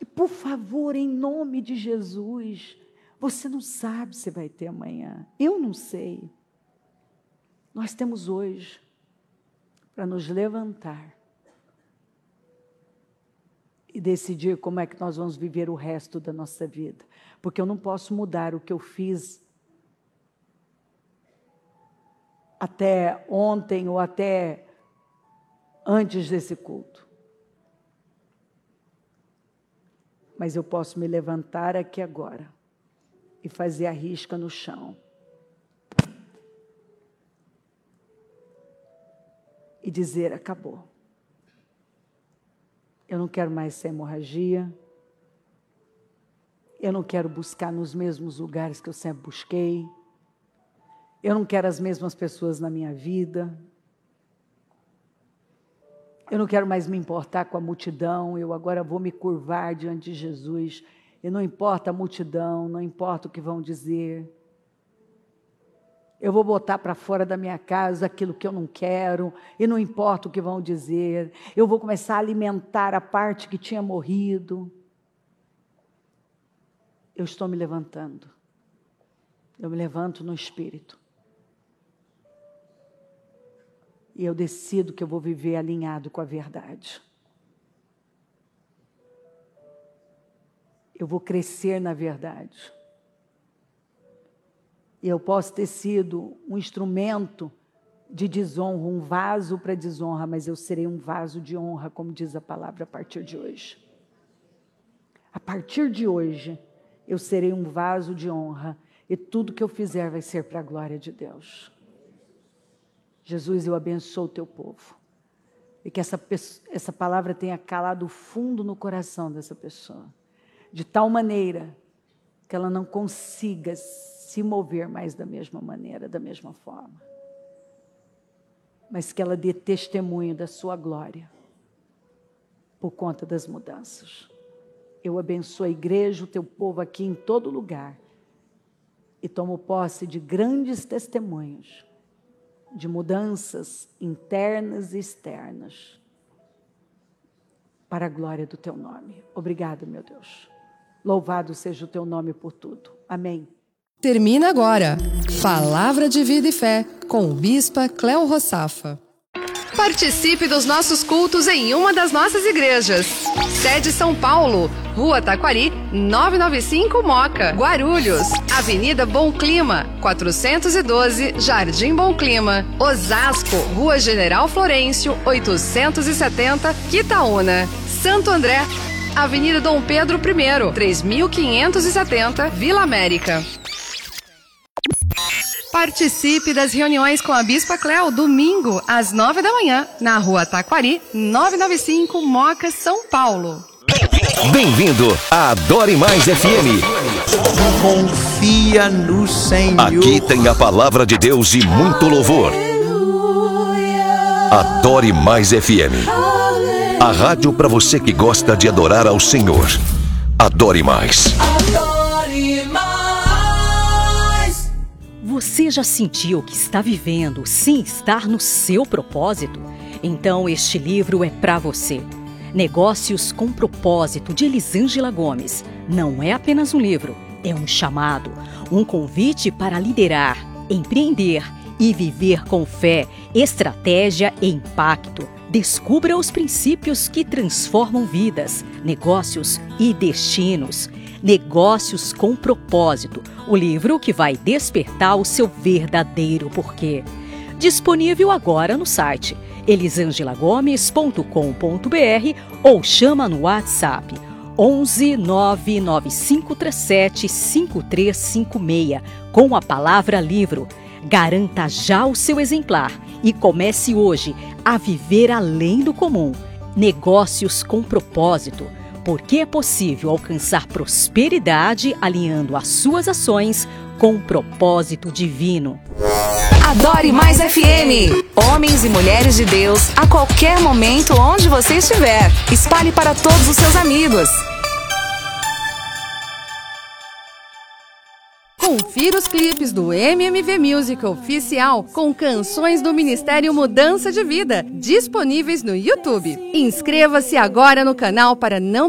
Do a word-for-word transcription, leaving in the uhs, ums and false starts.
por favor, em nome de Jesus, você não sabe se vai ter amanhã. Eu não sei. Nós temos hoje para nos levantar e decidir como é que nós vamos viver o resto da nossa vida. Porque eu não posso mudar o que eu fiz até ontem ou até antes desse culto. Mas eu posso me levantar aqui agora e fazer a risca no chão. E dizer, acabou. Eu não quero mais essa hemorragia. Eu não quero buscar nos mesmos lugares que eu sempre busquei. Eu não quero as mesmas pessoas na minha vida. Eu não quero mais me importar com a multidão. Eu agora vou me curvar diante de Jesus. E não importa a multidão, não importa o que vão dizer. Eu vou botar para fora da minha casa aquilo que eu não quero, e não importa o que vão dizer. Eu vou começar a alimentar a parte que tinha morrido. Eu estou me levantando. Eu me levanto no Espírito. E eu decido que eu vou viver alinhado com a verdade. Eu vou crescer na verdade. E eu posso ter sido um instrumento de desonra, um vaso para desonra, mas eu serei um vaso de honra, como diz a palavra, a partir de hoje. A partir de hoje, eu serei um vaso de honra, e tudo que eu fizer vai ser para a glória de Deus. Jesus, eu abençoo o teu povo, e que essa, essa palavra tenha calado fundo no coração dessa pessoa, de tal maneira que ela não consiga se mover mais da mesma maneira, da mesma forma. Mas que ela dê testemunho da sua glória, por conta das mudanças. Eu abençoo a igreja, o teu povo aqui em todo lugar, e tomo posse de grandes testemunhos, de mudanças internas e externas, para a glória do teu nome. Obrigado, meu Deus. Louvado seja o teu nome por tudo. Amém. Termina agora Palavra de Vida e Fé com o Bispa Cléo Rossafa. Participe dos nossos cultos em uma das nossas igrejas. Sede São Paulo, Rua Taquari, novecentos e noventa e cinco Moca. Guarulhos, Avenida Bom Clima, quatrocentos e doze, Jardim Bom Clima. Osasco, Rua General Florencio, oitocentos e setenta, Quitaúna. Santo André, Avenida Dom Pedro I, três mil quinhentos e setenta, Vila América. Participe das reuniões com a Bispa Cléo, domingo, às nove da manhã, na Rua Taquari, novecentos e noventa e cinco, Moca, São Paulo. Bem-vindo a Adore Mais F M. Confia no Senhor. Aqui tem a palavra de Deus e muito louvor. Adore Mais F M. A rádio para você que gosta de adorar ao Senhor. Adore Mais. Adore Mais. Você já sentiu que está vivendo sem estar no seu propósito? Então este livro é para você. Negócios com Propósito, de Elisângela Gomes. Não é apenas um livro, é um chamado, um convite para liderar, empreender e viver com fé, estratégia e impacto. Descubra os princípios que transformam vidas, negócios e destinos. Negócios com Propósito, o livro que vai despertar o seu verdadeiro porquê. Disponível agora no site elisangela gomes ponto com ponto br ou chama no WhatsApp onze nove nove cinco três sete cinco três cinco seis com a palavra livro. Garanta já o seu exemplar e comece hoje a viver além do comum. Negócios com Propósito, porque é possível alcançar prosperidade alinhando as suas ações com o propósito divino. Adore Mais F M. Homens e mulheres de Deus, a qualquer momento, onde você estiver. Espalhe para todos os seus amigos. Confira os clipes do M M V Music Oficial com canções do Ministério Mudança de Vida, disponíveis no YouTube. Inscreva-se agora no canal para não